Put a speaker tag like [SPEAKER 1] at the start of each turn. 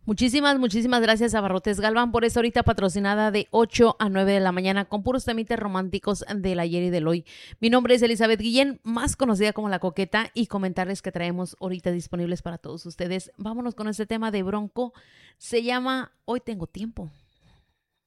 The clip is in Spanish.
[SPEAKER 1] Muchísimas gracias a Barrotes Galván por esta horita patrocinada de 8 a 9 de la mañana con puros temitas románticos del ayer y del hoy. Mi nombre es Elizabeth Guillén, más conocida como La Coqueta, y comentarles que traemos ahorita disponibles para todos ustedes. Vámonos con este tema de Bronco. Se llama Hoy Tengo Tiempo.